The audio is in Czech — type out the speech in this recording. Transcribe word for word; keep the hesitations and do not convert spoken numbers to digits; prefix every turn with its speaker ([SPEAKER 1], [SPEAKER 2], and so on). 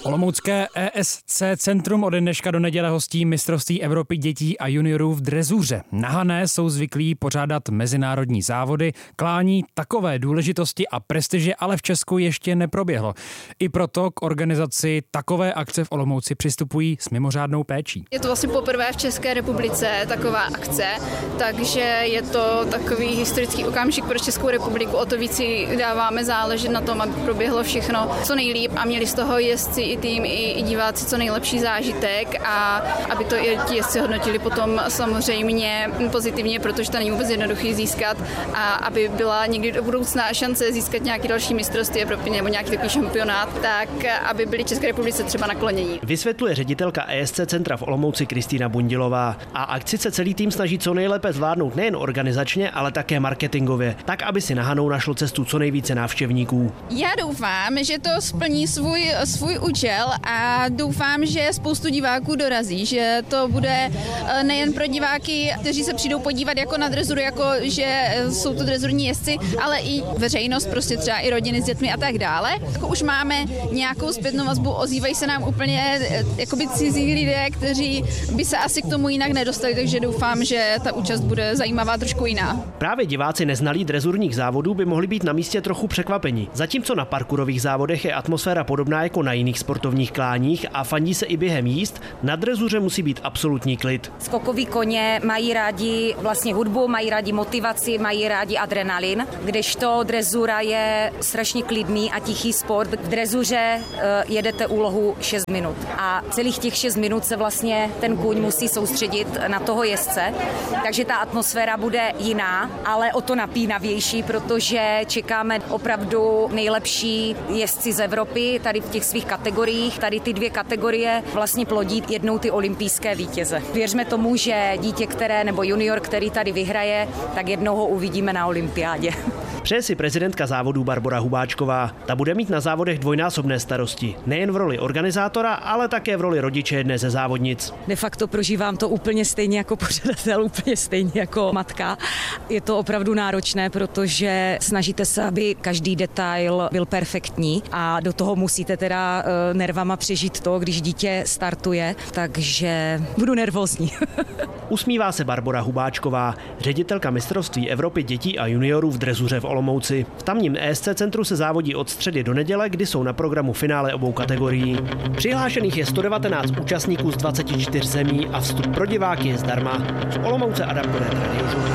[SPEAKER 1] Olomoucké E S C centrum ode dneška do neděle hostí mistrovství Evropy dětí a juniorů v drezuře. Na Hané jsou zvyklí pořádat mezinárodní závody, klání takové důležitosti a prestiže ale v Česku ještě neproběhlo. I proto k organizaci takové akce v Olomouci přistupují s mimořádnou péčí.
[SPEAKER 2] Je to vlastně poprvé v České republice taková akce, takže je to takový historický okamžik pro Českou republiku. O to víc si dáváme záležet na tom, aby proběhlo všechno co nejlíp a měli z toho jezdci i tým, i, i diváci co nejlepší zážitek a aby to i ti jezdci hodnotili potom samozřejmě pozitivně, protože to není vůbec jednoduchý získat a aby byla někdy do budoucna šance získat nějaký další mistrovství Evropy nebo nějaký takový šampionát, tak aby byli České republice třeba naklonění.
[SPEAKER 3] Vysvětluje ředitelka E S C centra v Olomouci Kristýna Bundilová. A akci se celý tým snaží co nejlépe zvládnout nejen organizačně, ale také marketingově, tak aby si na Hanou našlo cestu co nejvíce návštěvníků.
[SPEAKER 4] Já doufám, že to splní svůj, svůj účel a doufám, že spoustu diváků dorazí, že to bude nejen pro diváky, kteří se přijdou podívat jako na drezuru, jako že jsou to drezurní jezdci, ale i veřejnost, prostě třeba i rodiny s dětmi a tak dále. Jako už máme nějakou zpětnou vazbu, ozývají se nám úplně jakoby cizí lidé, kteří by se asi k tomu jinak nedostali, takže doufám, že ta účast bude zajímavá, trošku jiná.
[SPEAKER 3] Právě diváci neznalí drezurních závodů by mohli být na místě trochu překvapení. Zatímco na parkourových závodech je atmosféra podobná jako na jiných sportovních kláních a fandí se i během jízd, na drezuře musí být absolutní klid.
[SPEAKER 5] Skokoví koně mají rádi vlastně hudbu, mají rádi motivaci, mají rádi adrenalin, kdežto drezura je strašně klidný a tichý sport. V drezuře jedete úlohu šest minut a celých těch šest minut se vlastně ten kůň musí soustředit na toho jezdce, takže ta atmosféra bude jiná, ale o to napínavější, protože čekáme opravdu nejlepší jezdci z Evropy tady v těch svých kategoriích. Tady ty dvě kategorie vlastně plodí jednou ty olympijské vítěze. Věřme tomu, že dítě, které nebo junior, který tady vyhraje, tak jednou ho uvidíme na olympiádě.
[SPEAKER 3] Přeje si prezidentka závodů Barbora Hubáčková. Ta bude mít na závodech dvojnásobné starosti. Nejen v roli organizátora, ale také v roli rodiče jedné ze závodnic.
[SPEAKER 6] De facto prožívám to úplně stejně jako pořadatel, úplně stejně jako matka. Je to opravdu náročné, protože snažíte se, aby každý detail byl perfektní a do toho musíte teda nervama přežít to, když dítě startuje, takže budu nervózní.
[SPEAKER 3] Usmívá se Barbora Hubáčková, ředitelka mistrovství Evropy dětí a juniorů v drezuře v Olomouci. V tamním E S C centru se závodí od středy do neděle, kdy jsou na programu finále obou kategorií. Přihlášených je sto devatenáct účastníků z dvaceti čtyř zemí a vstup pro diváky je zdarma. V Olomouce Adam Koret, Radio Žluč.